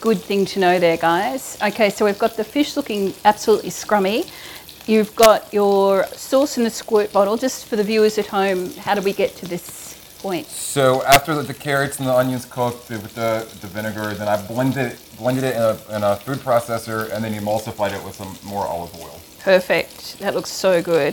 good thing to know there, guys. Okay, so we've got the fish looking absolutely scrummy. You've got your sauce in the squirt bottle. Just for the viewers at home, how do we get to this point? So after the carrots and the onions cooked with the vinegar, then I blended it in a food processor and then emulsified it with some more olive oil. Perfect. That looks so good.